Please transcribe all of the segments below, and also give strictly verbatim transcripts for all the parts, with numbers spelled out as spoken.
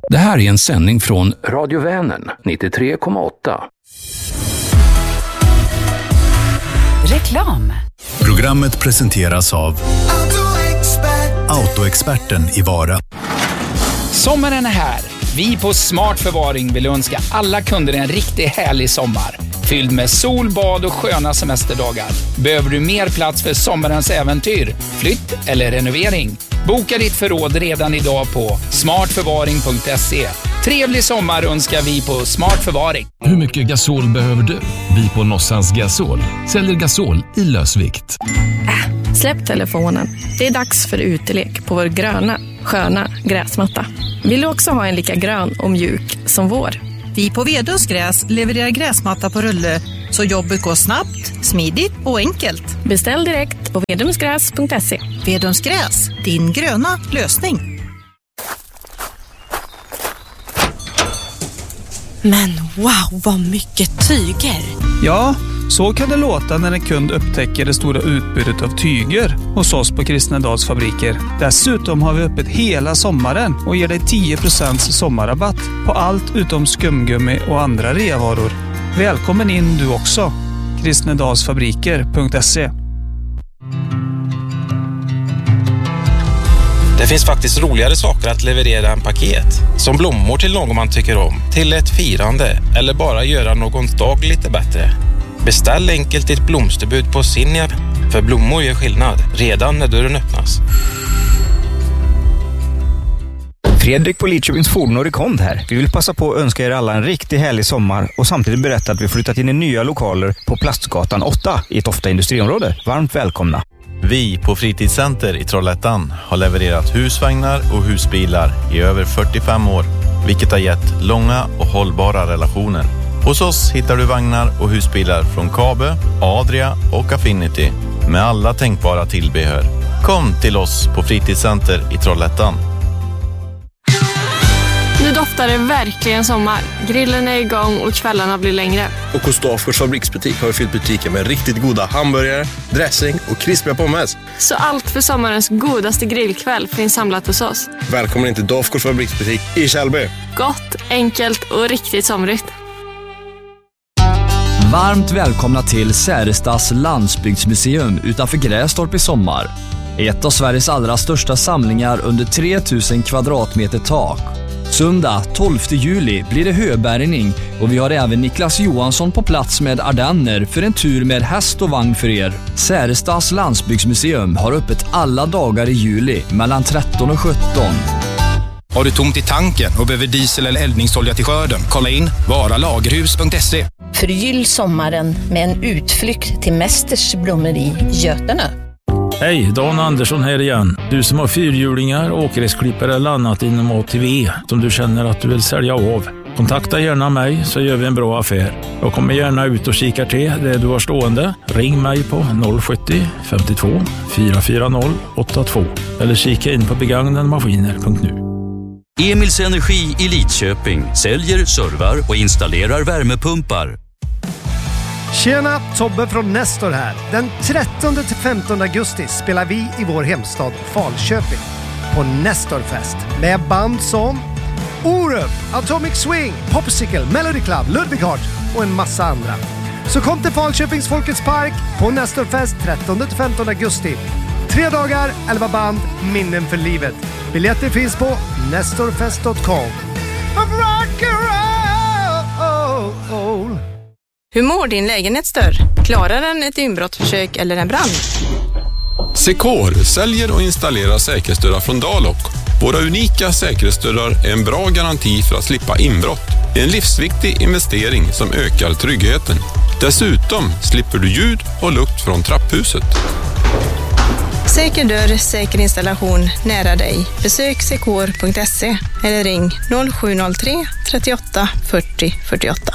Det här är en sändning från Radio Vänern nittiotre komma åtta. Reklam. Programmet presenteras av Autoexperten i Vara. Sommaren är här. Vi på Smart Förvaring vill önska alla kunder en riktigt härlig sommar. Fylld med sol, bad och sköna semesterdagar. Behöver du mer plats för sommarens äventyr, flytt eller renovering? Boka ditt förråd redan idag på smart förvaring punkt se. Trevlig sommar önskar vi på Smart Förvaring. Hur mycket gasol behöver du? Vi på Nossans Gasol säljer gasol i lösvikt. Äh, släpp telefonen. Det är dags för utelek på vår gröna, sköna gräsmatta. Vill du också ha en lika grön och mjuk som vår? Vi på Vedums Gräs levererar gräsmatta på rulle så jobbet går snabbt, smidigt och enkelt. Beställ direkt på vedumsgräs punkt se. Vedums Gräs, din gröna lösning. Men wow, vad mycket tyger! Ja, så kan det låta när en kund upptäcker det stora utbudet av tyger hos oss på Kristnedals fabriker. Dessutom har vi öppet hela sommaren och ger dig tio procent sommarrabatt på allt utom skumgummi och andra reavaror. Välkommen in du också. kristnedalsfabriker punkt se. Det finns faktiskt roligare saker att leverera än paket. Som blommor till någon man tycker om, till ett firande eller bara göra någons dag lite bättre. Beställ enkelt ditt blomsterbud på Sinja, för blommor gör skillnad redan när dörren öppnas. Fredrik på Lidköpings Fordon och Rekond här. Vi vill passa på att önska er alla en riktigt härlig sommar och samtidigt berätta att vi flyttat in i nya lokaler på Plastgatan åtta i ett ofta industriområde. Varmt välkomna! Vi på Fritidscenter i Trollhättan har levererat husvagnar och husbilar i över fyrtiofem år, vilket har gett långa och hållbara relationer. Hos oss hittar du vagnar och husbilar från Kabe, Adria och Affinity med alla tänkbara tillbehör. Kom till oss på Fritidscenter i Trollhättan. Nu doftar det verkligen sommar. Grillen är igång och kvällarna blir längre. Och hos Dafgårds fabriksbutik har vi fyllt butiken med riktigt goda hamburgare, dressing och krispiga pommes. Så allt för sommarens godaste grillkväll finns samlat hos oss. Välkommen in till Dafgårds fabriksbutik i Kjellby. Gott, enkelt och riktigt somrigt. Varmt välkomna till Särestas landsbygdsmuseum utanför Grästorp i sommar. Ett av Sveriges allra största samlingar under tre tusen kvadratmeter tak. Söndag tolfte juli blir det höbärgning och vi har även Niklas Johansson på plats med ardenner för en tur med häst och vagn för er. Särestas landsbygdsmuseum har öppet alla dagar i juli mellan tretton och sjutton. Har du tomt i tanken och behöver diesel eller eldningsolja till skörden? Kolla in varalagerhus punkt se. Förgyll sommaren med en utflykt till Mästers blommeri Götene. Hej, Dan Andersson här igen. Du som har fyrhjulingar, åkgräsklippare eller annat inom A T V som du känner att du vill sälja av. Kontakta gärna mig så gör vi en bra affär. Jag kommer gärna ut och kikar till det du har stående. Ring mig på noll sjuttio femtiotvå fyra fyra noll åtta två eller kika in på begagnademaskiner punkt nu. Emils Energi i Lidköping säljer, servar och installerar värmepumpar. Tjena, Tobbe från Nestor här. Den trettonde till femtonde augusti spelar vi i vår hemstad Falköping på Nestorfest med band som Orup, Atomic Swing, Popsicle, Melody Club, Ludwig Hart och en massa andra. Så kom till Falköpings Folkets Park på Nestorfest trettonde till femtonde augusti. Tre dagar, elva band, minnen för livet. Biljetter finns på nestorfest punkt com. Hur mår din lägenhetsdörr? Klarar den ett inbrottsförsök eller en brand? Secor säljer och installerar säkerhetsdörrar från Dalok. Våra unika säkerhetsdörrar är en bra garanti för att slippa inbrott. En livsviktig investering som ökar tryggheten. Dessutom slipper du ljud och lukt från trapphuset. Säker dörr, säker installation nära dig. Besök secor punkt se eller ring noll sju noll tre trettioåtta fyrtio fyrtioåtta.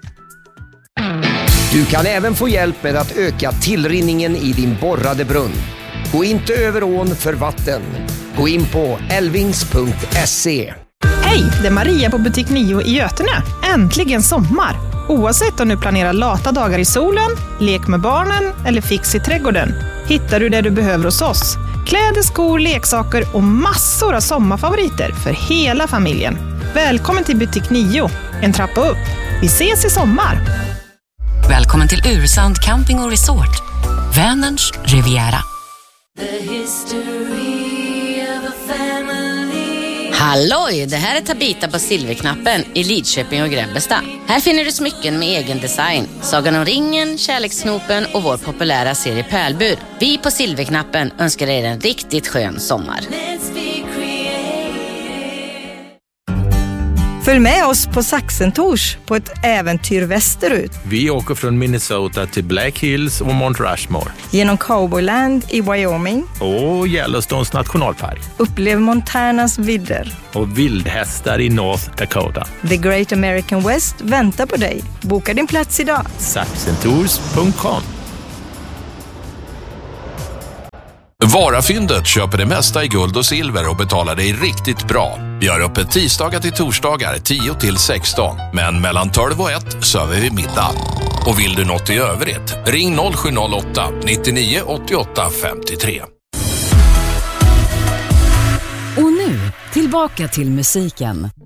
Du kan även få hjälp med att öka tillrinningen i din borrade brunn. Gå inte över ån för vatten. Gå in på elvings punkt se. Hej, det är Maria på butik nio i Götene. Äntligen sommar! Oavsett om du planerar lata dagar i solen, lek med barnen eller fix i trädgården, hittar du det du behöver hos oss. Kläder, skor, leksaker och massor av sommarfavoriter för hela familjen. Välkommen till butik nio, en trappa upp. Vi ses i sommar. Välkommen till Ursand Camping och Resort. Vänerns Riviera. Halloj, det här är Tabita på Silverknappen i Lidköping och Grebbestad. Här finner du smycken med egen design. Sagan om ringen, kärlekssnopen och vår populära serie Pärlbur. Vi på Silverknappen önskar er en riktigt skön sommar. Följ med oss på Saxentors på ett äventyr västerut. Vi åker från Minnesota till Black Hills och Mount Rushmore. Genom Cowboyland i Wyoming. Och Yellowstones nationalpark. Upplev Montanas vidder. Och vildhästar i North Dakota. The Great American West väntar på dig. Boka din plats idag. Saxentours punkt com. Varafyndet köper det mesta i guld och silver och betalar dig riktigt bra. Vi har öppet tisdagar till torsdagar tio till sexton, men mellan tolv och ett server vi middag. Och vill du något i övrigt, ring noll sju noll åtta nittionio åttioåtta femtiotre. Och nu, tillbaka till musiken.